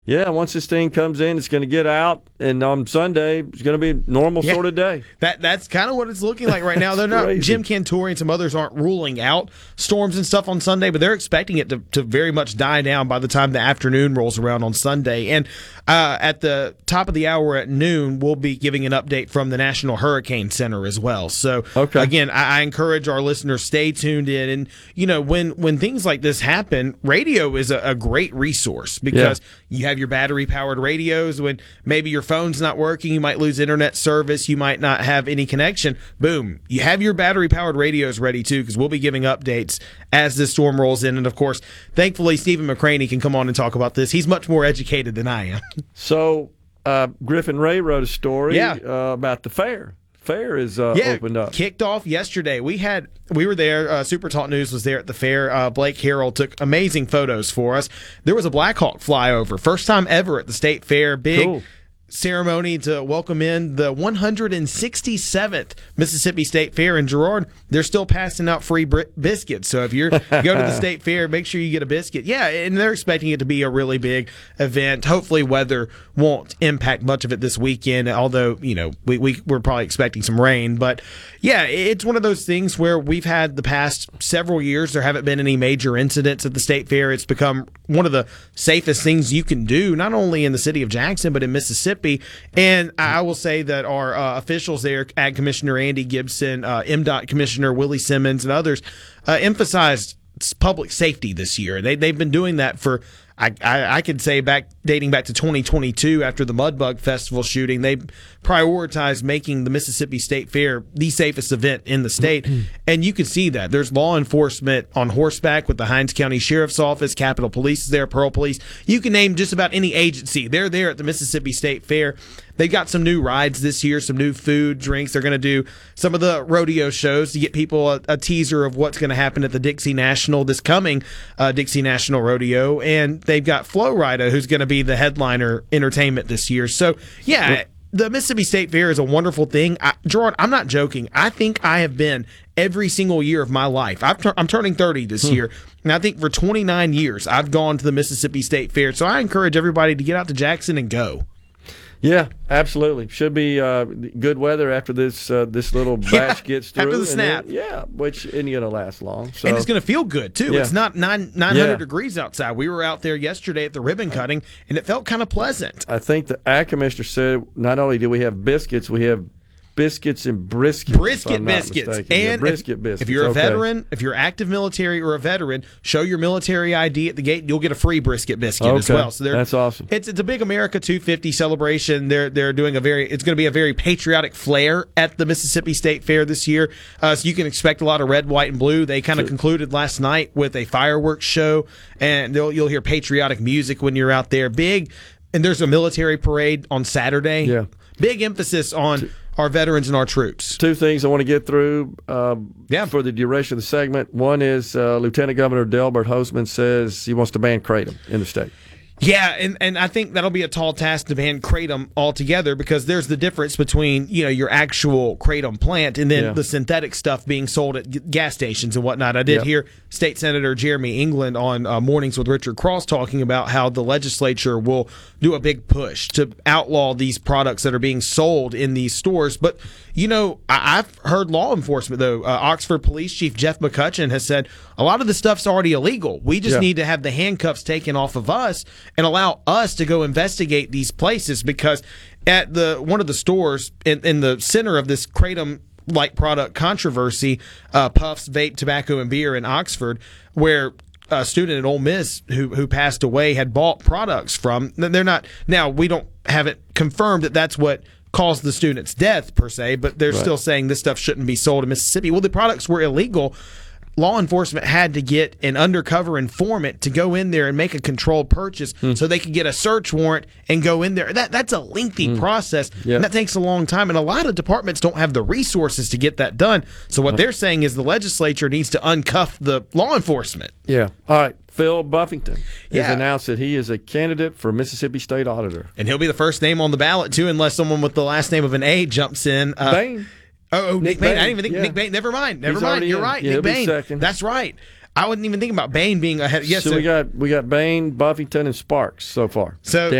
Yeah, once this thing comes in, it's going to get out, and on Sunday, it's going to be a normal sort of day. That's kind of what it's looking like right now. They're not. Jim Cantore and some others aren't ruling out storms and stuff on Sunday, but they're expecting it to very much die down by the time the afternoon rolls around on Sunday. And at the top of the hour at noon, we'll be giving an update from the National Hurricane Center as well. So, again, I encourage our listeners, stay tuned in. And, you know, when things like this happen, radio is a great resource because you have your battery-powered radios. When maybe your phone's not working, you might lose internet service, you might not have any connection. Boom, you have your battery-powered radios ready, too, because we'll be giving updates as this storm rolls in. And, of course, thankfully, Stephen McCraney can come on and talk about this. He's much more educated than I am. So, Griffin Ray wrote a story about the fair. Fair is opened up. Kicked off yesterday. We were there. Super Talk News was there at the fair. Blake Harrell took amazing photos for us. There was a Black Hawk flyover. First time ever at the state fair. Big ceremony to welcome in the 167th Mississippi State Fair. In Girard, they're still passing out free biscuits. So if you go to the state fair, make sure you get a biscuit. Yeah, and they're expecting it to be a really big event. Hopefully weather won't impact much of it this weekend, although, you know, we're probably expecting some rain. But, yeah, it's one of those things where we've had the past several years, there haven't been any major incidents at the state fair. It's become one of the safest things you can do, not only in the city of Jackson, but in Mississippi. And I will say that our officials there, Ag Commissioner Andy Gibson, MDOT Commissioner Willie Simmons, and others, emphasized public safety this year. They've been doing that for, I could say, dating back to 2022 after the Mudbug Festival shooting. They prioritized making the Mississippi State Fair the safest event in the state. And you can see that. There's law enforcement on horseback with the Hinds County Sheriff's Office, Capitol Police is there, Pearl Police. You can name just about any agency. They're there at the Mississippi State Fair. They've got some new rides this year, some new food, drinks. They're going to do some of the rodeo shows to get people a teaser of what's going to happen at the Dixie National, this coming Dixie National Rodeo. And they've got Flo Rida, who's going to be the headliner entertainment this year. So, yeah, the Mississippi State Fair is a wonderful thing. Gerard, I'm not joking. I think I have been every single year of my life. I'm turning 30 this year, and I think for 29 years I've gone to the Mississippi State Fair. So I encourage everybody to get out to Jackson and go. Yeah, absolutely. Should be good weather after this little batch gets through. After the snap. Which isn't going to last long. So. And it's going to feel good, too. Yeah. It's not 900 degrees outside. We were out there yesterday at the ribbon cutting, and it felt kind of pleasant. I think the Ag Commissioner said not only do we have biscuits, we have biscuits and briskets. Brisket biscuits. And brisket biscuits. If you're a veteran, if you're active military or a veteran, show your military ID at the gate. You'll get a free brisket biscuit as well. So that's awesome. It's a big America 250 celebration. They're doing it's going to be a very patriotic flair at the Mississippi State Fair this year. So you can expect a lot of red, white, and blue. They kind of concluded last night with a fireworks show, and you'll hear patriotic music when you're out there. Big, and there's a military parade on Saturday. Yeah. Big emphasis on our veterans and our troops. Two things I want to get through for the duration of the segment. One is Lieutenant Governor Delbert Hosemann says he wants to ban kratom in the state. Yeah, and I think that'll be a tall task to ban kratom altogether, because there's the difference between, you know, your actual kratom plant and then the synthetic stuff being sold at gas stations and whatnot. I did hear State Senator Jeremy England on Mornings with Richard Cross talking about how the legislature will do a big push to outlaw these products that are being sold in these stores. But, you know, I've heard law enforcement, though. Oxford Police Chief Jeff McCutcheon has said a lot of the stuff's already illegal. We just need to have the handcuffs taken off of us and allow us to go investigate these places, because at one of the stores in the center of this kratom-like product controversy, Puffs, Vape, Tobacco, and Beer in Oxford, where a student at Ole Miss who passed away had bought products from. They're not now. We don't have it confirmed that that's what caused the student's death per se, but they're still saying this stuff shouldn't be sold in Mississippi. Well, the products were illegal. Law enforcement had to get an undercover informant to go in there and make a controlled purchase so they could get a search warrant and go in there. That's a lengthy process, and that takes a long time, and a lot of departments don't have the resources to get that done. So what they're saying is the legislature needs to uncuff the law enforcement. Yeah. All right. Phil Buffington has announced that he is a candidate for Mississippi State Auditor. And he'll be the first name on the ballot, too, unless someone with the last name of an A jumps in. Bain. Nick Bain. I didn't even think Nick Bain. Never mind. You're right. Yeah, Nick Bain. Second. That's right. I wouldn't even think about Bain being ahead. Yes, so we got Bain, Buffington, and Sparks so far. So